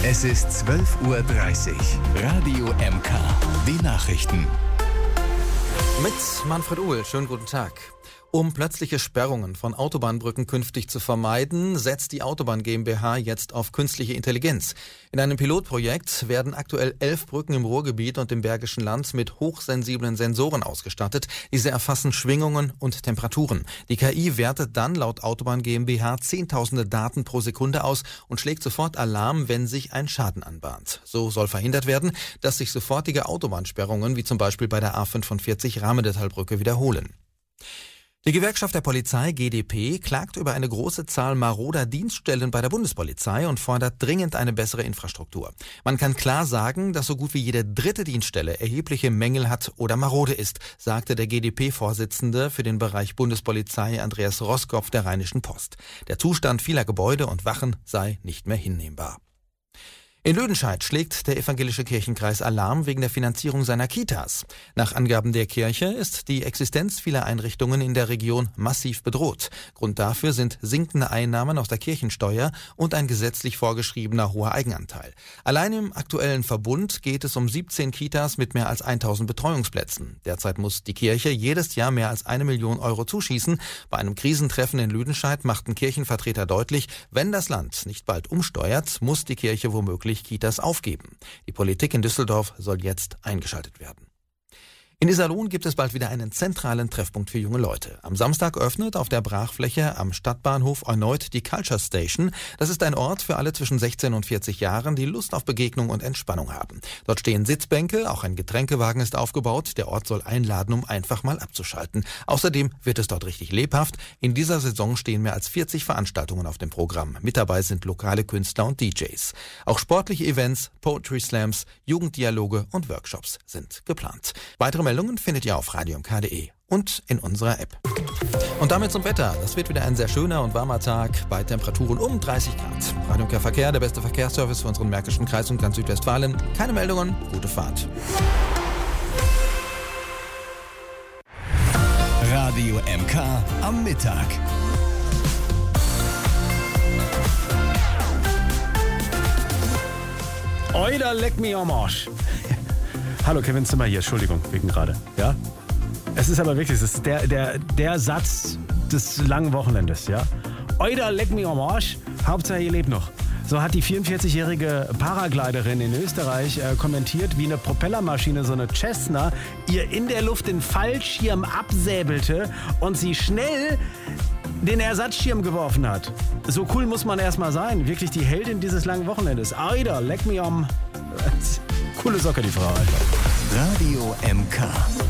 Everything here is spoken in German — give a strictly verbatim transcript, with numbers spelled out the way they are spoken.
Es ist zwölf Uhr dreißig. Radio M K. Die Nachrichten. Mit Manfred Uhl. Schönen guten Tag. Um plötzliche Sperrungen von Autobahnbrücken künftig zu vermeiden, setzt die Autobahn GmbH jetzt auf künstliche Intelligenz. In einem Pilotprojekt werden aktuell elf Brücken im Ruhrgebiet und im Bergischen Land mit hochsensiblen Sensoren ausgestattet. Diese erfassen Schwingungen und Temperaturen. Die K I wertet dann laut Autobahn GmbH zehntausende Daten pro Sekunde aus und schlägt sofort Alarm, wenn sich ein Schaden anbahnt. So soll verhindert werden, dass sich sofortige Autobahnsperrungen wie zum Beispiel bei der A fünfundvierzig Rahmendetalbrücke wiederholen. Die Gewerkschaft der Polizei G D P klagt über eine große Zahl maroder Dienststellen bei der Bundespolizei und fordert dringend eine bessere Infrastruktur. Man kann klar sagen, dass so gut wie jede dritte Dienststelle erhebliche Mängel hat oder marode ist, sagte der G D P-Vorsitzende für den Bereich Bundespolizei Andreas Roskopf der Rheinischen Post. Der Zustand vieler Gebäude und Wachen sei nicht mehr hinnehmbar. In Lüdenscheid schlägt der evangelische Kirchenkreis Alarm wegen der Finanzierung seiner Kitas. Nach Angaben der Kirche ist die Existenz vieler Einrichtungen in der Region massiv bedroht. Grund dafür sind sinkende Einnahmen aus der Kirchensteuer und ein gesetzlich vorgeschriebener hoher Eigenanteil. Allein im aktuellen Verbund geht es um siebzehn Kitas mit mehr als tausend Betreuungsplätzen. Derzeit muss die Kirche jedes Jahr mehr als eine Million Euro zuschießen. Bei einem Krisentreffen in Lüdenscheid machten Kirchenvertreter deutlich, wenn das Land nicht bald umsteuert, muss die Kirche womöglich Kitas aufgeben. Die Politik in Düsseldorf soll jetzt eingeschaltet werden. In Iserlohn gibt es bald wieder einen zentralen Treffpunkt für junge Leute. Am Samstag öffnet auf der Brachfläche am Stadtbahnhof erneut die Culture Station. Das ist ein Ort für alle zwischen sechzehn und vierzig Jahren, die Lust auf Begegnung und Entspannung haben. Dort stehen Sitzbänke, auch ein Getränkewagen ist aufgebaut. Der Ort soll einladen, um einfach mal abzuschalten. Außerdem wird es dort richtig lebhaft. In dieser Saison stehen mehr als vierzig Veranstaltungen auf dem Programm. Mit dabei sind lokale Künstler und D Js. Auch sportliche Events, Poetry Slams, Jugenddialoge und Workshops sind geplant. Weitere Meldungen findet ihr auf radio m k punkt d e und in unserer App. Und damit zum Wetter. Das wird wieder ein sehr schöner und warmer Tag bei Temperaturen um dreißig Grad. Radio M K Verkehr, der beste Verkehrsservice für unseren Märkischen Kreis und ganz Südwestfalen. Keine Meldungen, gute Fahrt. Radio M K am Mittag. Oida, leck mich am Arsch. Hallo, Kevin Zimmer hier, Entschuldigung, wegen gerade. Ja? Es ist aber wirklich, es ist der, der, der Satz des langen Wochenendes, ja? Oida, leck mich am Arsch, Hauptsache ihr lebt noch. So hat die vierundvierzig-jährige Paragliderin in Österreich äh, kommentiert, wie eine Propellermaschine, so eine Cessna, ihr in der Luft den Fallschirm absäbelte und sie schnell den Ersatzschirm geworfen hat. So cool muss man erstmal sein. Wirklich die Heldin dieses langen Wochenendes. Oida, leck mich am... Coole Socke, die Frau, Alter. Radio M K.